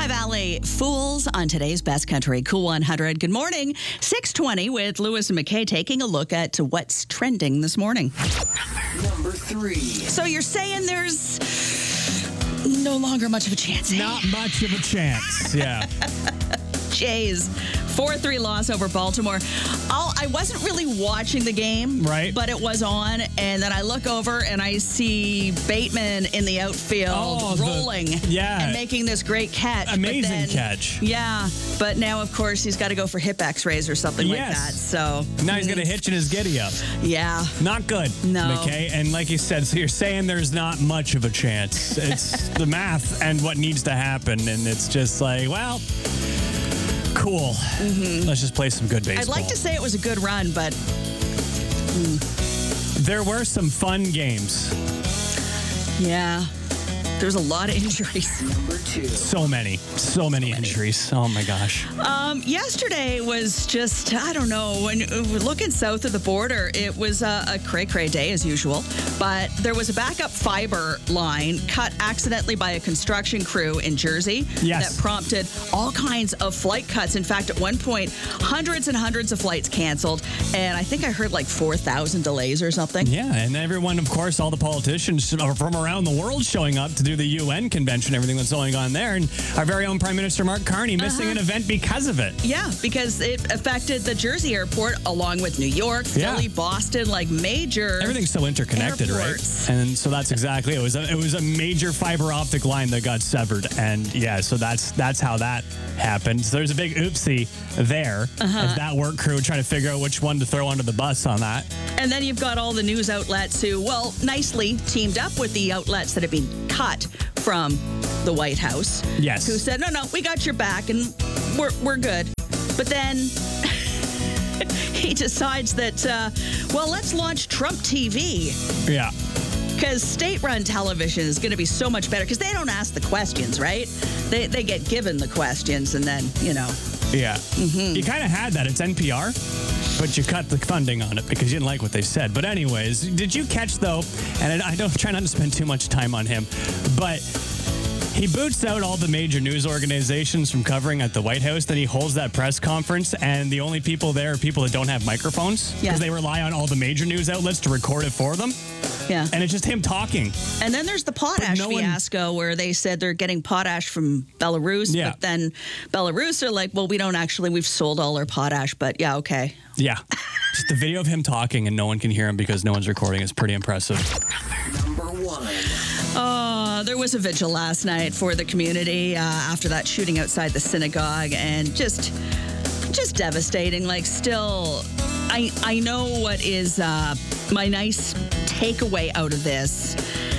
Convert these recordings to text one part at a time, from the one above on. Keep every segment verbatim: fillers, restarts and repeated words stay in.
High Valley Fools on today's Best Country Cool one hundred. Good morning. six twenty with Lewis and McKay taking a look at what's trending this morning. Number three. So you're saying there's no longer much of a chance. Not much of a chance, yeah. Jays, four three loss over Baltimore. I'll, I wasn't really watching the game, right? But it was on, and then I look over and I see Bateman in the outfield oh, rolling the, yeah. and making this great catch. Amazing then, catch. Yeah, but now, of course, he's got to go for hip x-rays or something yes. like that. So now he's got a hitch in his giddy up. Yeah. Not good, no. McKay. And like you said, so you're saying there's not much of a chance. It's the math and what needs to happen, and it's just like, well... Cool. Mm-hmm. Let's just play some good baseball. I'd like to say it was a good run, but... Mm. There were some fun games. Yeah. There's a lot of injuries. Number two. So many. So many injuries. Oh, my gosh. Um, yesterday was just, I don't know, when looking south of the border, it was a, a cray-cray day as usual. But there was a backup fiber line cut accidentally by a construction crew in Jersey yes. that prompted all kinds of flight cuts. In fact, at one point, hundreds and hundreds of flights canceled. And I think I heard like four thousand delays or something. Yeah, and everyone, of course, all the politicians from around the world showing up to do the U N convention, everything that's going on there. And our very own Prime Minister Mark Carney missing uh-huh. an event because of it. Yeah, because it affected the Jersey airport along with New York, Philly, yeah. Boston, like major. Everything's so interconnected, airports. Right? And so that's exactly it. It was a, it was a major fiber optic line that got severed, and yeah, so that's that's how that happened. So there's a big oopsie there uh-huh. as that work crew trying to figure out which one to throw under the bus on that. And then you've got all the news outlets who, well, nicely teamed up with the outlets that have been cut from the White House. Yes. Who said, no, no, we got your back and we're we're good. But then he decides that, uh, well, let's launch Trump T V. Yeah. Because state-run television is going to be so much better because they don't ask the questions, right? They they get given the questions and then, you know. Yeah. Mm-hmm. You kind of had that. It's N P R, but you cut the funding on it because you didn't like what they said. But anyways, did you catch, though, and I don't try not to spend too much time on him, but he boots out all the major news organizations from covering at the White House. Then he holds that press conference, and the only people there are people that don't have microphones because yeah. they rely on all the major news outlets to record it for them. Yeah. And it's just him talking. And then there's the potash no fiasco one... where they said they're getting potash from Belarus. Yeah. But then Belarus are like, well, we don't actually, we've sold all our potash, but yeah, okay. Yeah. Just the video of him talking and no one can hear him because no one's recording is pretty impressive. Number one. Oh, there was a vigil last night for the community uh, after that shooting outside the synagogue, and just, just devastating. Like, still, I I know what is uh, my nice takeaway out of this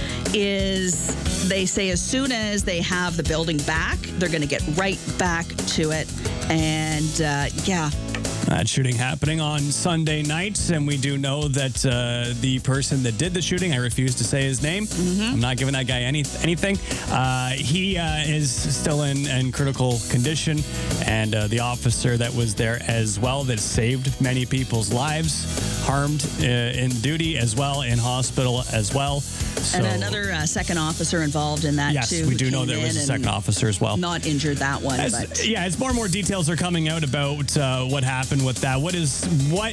is they say as soon as they have the building back, they're going to get right back to it, and uh, yeah. That shooting happening on Sunday night, and we do know that uh, the person that did the shooting, I refuse to say his name. Mm-hmm. I'm not giving that guy any anything. Uh, he uh, is still in, in critical condition, and uh, the officer that was there as well that saved many people's lives, harmed uh, in duty as well, in hospital as well. So, and another uh, second officer involved in that, yes, too. Yes, we do know there was a second officer as well. Not injured that one. As, but. Yeah, as more and more details are coming out about uh, what happened with that. What is what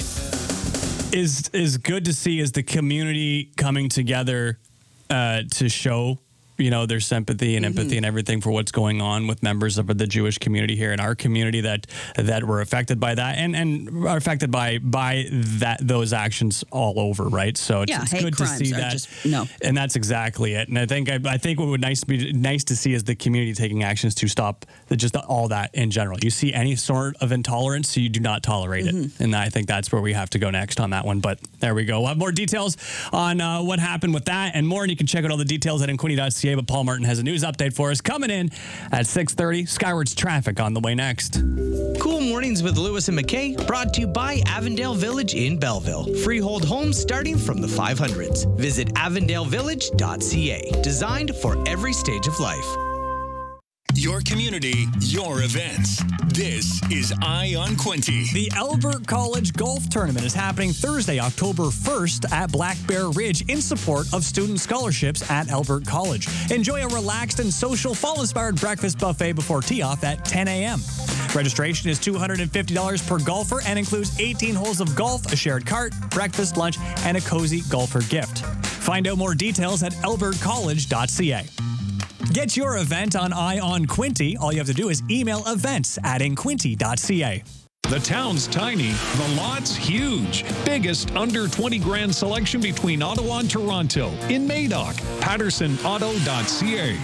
is is good to see is the community coming together uh, to show, you know, their sympathy and empathy mm-hmm. and everything for what's going on with members of the Jewish community here in our community that that were affected by that and, and are affected by by that those actions all over, right? So it's, yeah, it's hate good to see that. Just, no. And that's exactly it. And I think I, I think what would nice be nice to see is the community taking actions to stop the, just all that in general. You see any sort of intolerance, you do not tolerate mm-hmm. it. And I think that's where we have to go next on that one. But there we go. We'll have more details on uh, what happened with that and more. And you can check out all the details at inquini dot c a. But Paul Martin has a news update for us coming in at six thirty. Skywards traffic on the way next. Cool Mornings with Lewis and McKay, brought to you by Avondale Village in Belleville. Freehold homes starting from the five hundreds. Visit avondale village dot c a. Designed for every stage of life. Your community, your events. This is Eye on Quinte. The Albert College Golf Tournament is happening Thursday, October first at Black Bear Ridge in support of student scholarships at Albert College. Enjoy a relaxed and social fall-inspired breakfast buffet before tee-off at ten a.m. Registration is two hundred fifty dollars per golfer and includes eighteen holes of golf, a shared cart, breakfast, lunch, and a cozy golfer gift. Find out more details at albert college dot c a. Get your event on Eye on Quinte. All you have to do is email events at inquinte dot c a. The town's tiny, the lot's huge. Biggest under twenty grand selection between Ottawa and Toronto. In Madoc, patterson auto dot c a.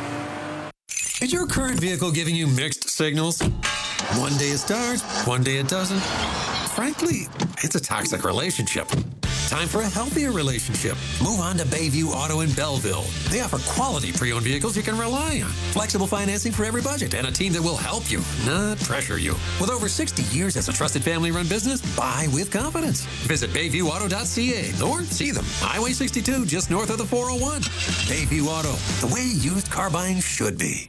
Is your current vehicle giving you mixed signals? One day it starts, one day it doesn't. Frankly, it's a toxic relationship. Time for a healthier relationship. Move on to Bayview Auto in Belleville. They offer quality pre-owned vehicles you can rely on. Flexible financing for every budget and a team that will help you, not pressure you. With over sixty years as a trusted family-run business, buy with confidence. Visit bayview auto dot c a or see them. Highway sixty-two, just north of the four oh one. Bayview Auto, the way used car buying should be.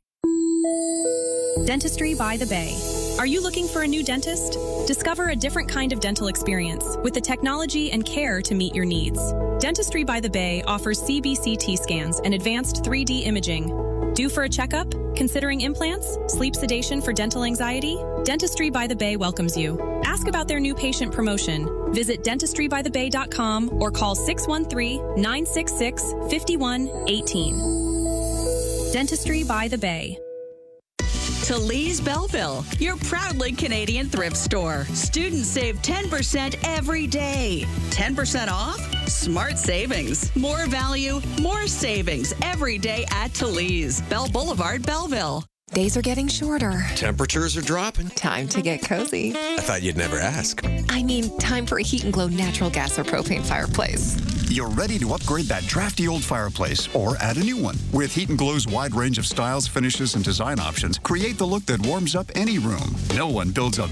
Dentistry by the Bay. Are you looking for a new dentist? Discover a different kind of dental experience with the technology and care to meet your needs. Dentistry by the Bay offers C B C T scans and advanced three D imaging. Due for a checkup? Considering implants? Sleep sedation for dental anxiety? Dentistry by the Bay welcomes you. Ask about their new patient promotion. Visit dentistry by the bay dot com or call six one three, nine six six, five one one eight. Dentistry by the Bay. To Lee's Belleville, your proudly Canadian thrift store. Students save ten percent every day. ten percent off? Smart savings. More value, more savings every day at Lee's. Bell Boulevard, Belleville. Days are getting shorter. Temperatures are dropping. Time to get cozy. I thought you'd never ask. I mean, time for a Heat and Glow natural gas or propane fireplace. You're ready to upgrade that drafty old fireplace or add a new one. With Heat and Glow's wide range of styles, finishes, and design options, create the look that warms up any room. No one builds a